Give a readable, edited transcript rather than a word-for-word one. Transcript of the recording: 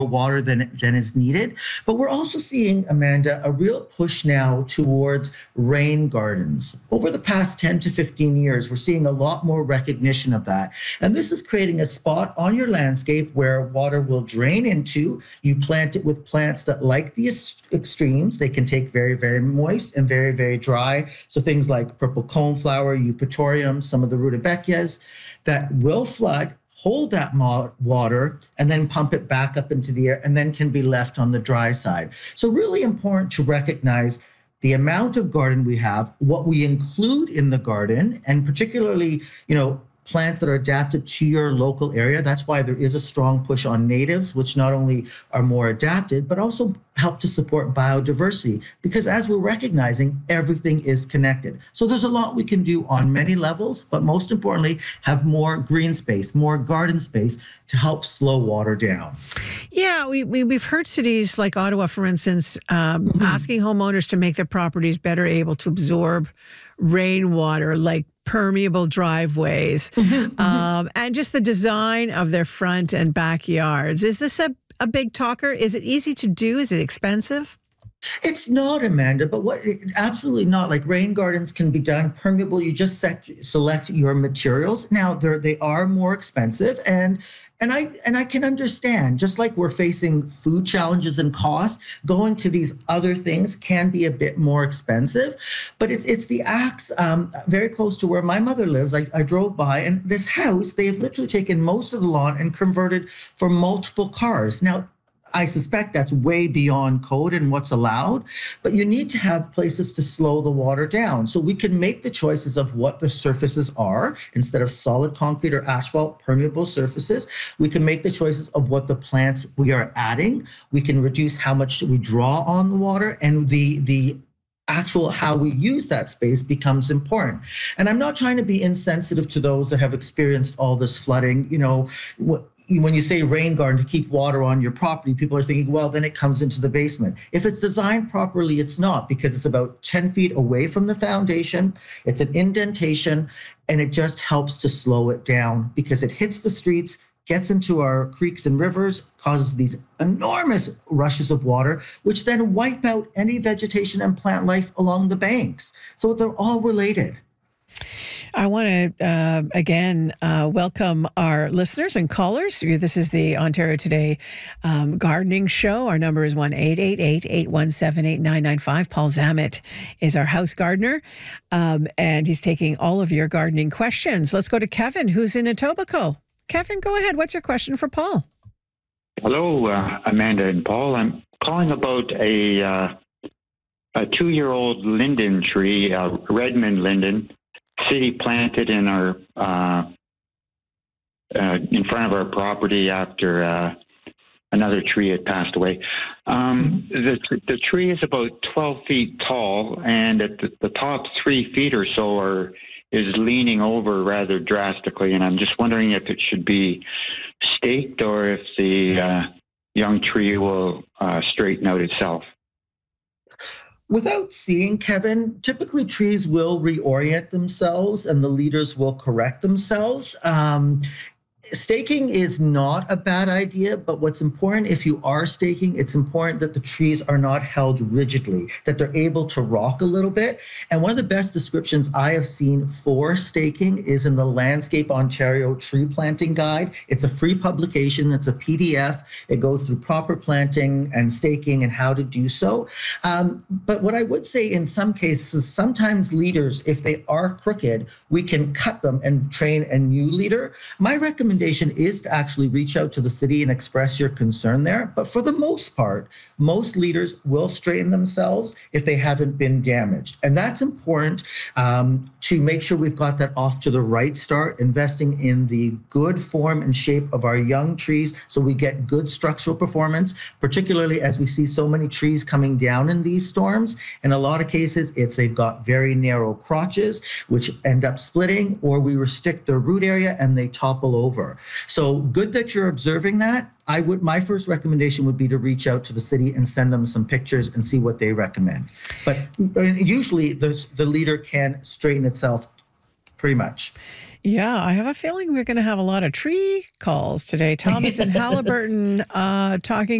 water than is needed. But we're also seeing, Amanda, a real push now towards rain gardens. Over the past 10 to 15 years, we're seeing a lot more recognition of that. And this is creating a spot on your landscape where water will drain into. You plant it with plants that like the extremes. They can take very, very moist and very, very dry. So things like purple coneflower, eupatorium, some of the rudbeckias that will flood, hold that water, and then pump it back up into the air, and then can be left on the dry side. So really important to recognize the amount of garden we have, what we include in the garden, and particularly, plants that are adapted to your local area. That's why there is a strong push on natives, which not only are more adapted, but also help to support biodiversity. Because as we're recognizing, everything is connected. So there's a lot we can do on many levels, but most importantly, have more green space, more garden space to help slow water down. Yeah, we've heard cities like Ottawa, for instance, asking homeowners to make their properties better able to absorb rainwater, like permeable driveways, and just the design of their front and backyards. Is this a big talker? Is it easy to do? Is it expensive? It's not, Amanda, but absolutely not. Like rain gardens can be done permeable. You just select your materials. Now they are more expensive, and I can understand. Just like we're facing food challenges and cost, going to these other things can be a bit more expensive. But it's the axe very close to where my mother lives. I drove by, and this house, they have literally taken most of the lawn and converted for multiple cars. Now, I suspect that's way beyond code and what's allowed, but you need to have places to slow the water down. So we can make the choices of what the surfaces are. Instead of solid concrete or asphalt, permeable surfaces, we can make the choices of what the plants we are adding. We can reduce how much we draw on the water, and the actual how we use that space becomes important. And I'm not trying to be insensitive to those that have experienced all this flooding. When you say rain garden to keep water on your property, people are thinking, well, then it comes into the basement. If it's designed properly, it's not, because it's about 10 feet away from the foundation. It's an indentation, and it just helps to slow it down because it hits the streets, gets into our creeks and rivers, causes these enormous rushes of water, which then wipe out any vegetation and plant life along the banks. So they're all related. I want to, again, welcome our listeners and callers. This is the Ontario Today Gardening Show. Our number is 1-888-817-8995. Paul Zammit is our house gardener, and he's taking all of your gardening questions. Let's go to Kevin, who's in Etobicoke. Kevin, go ahead. What's your question for Paul? Hello, Amanda and Paul. I'm calling about a 2-year-old linden tree, Redmond linden. City planted in our in front of our property after another tree had passed away. The tree is about 12 feet tall, and at the top 3 feet or so is leaning over rather drastically. And I'm just wondering if it should be staked or if the young tree will straighten out itself. Without seeing, Kevin, typically trees will reorient themselves and the leaders will correct themselves. Staking is not a bad idea, but what's important, if you are staking, it's important that the trees are not held rigidly, that they're able to rock a little bit. And one of the best descriptions I have seen for staking is in the Landscape Ontario Tree Planting Guide. It's a free publication. It's a PDF. It goes through proper planting and staking and how to do so. But what I would say in some cases, sometimes leaders, if they are crooked, we can cut them and train a new leader. My recommendation is to actually reach out to the city and express your concern there. But for the most part, most leaders will straighten themselves if they haven't been damaged. And that's important to make sure we've got that off to the right start, investing in the good form and shape of our young trees so we get good structural performance, particularly as we see so many trees coming down in these storms. In a lot of cases, they've got very narrow crotches, which end up splitting, or we restrict their root area and they topple over. So good that you're observing that. My first recommendation would be to reach out to the city and send them some pictures and see what they recommend. But usually the leader can straighten itself pretty much. Yeah, I have a feeling we're going to have a lot of tree calls today. Thomas in Halliburton talking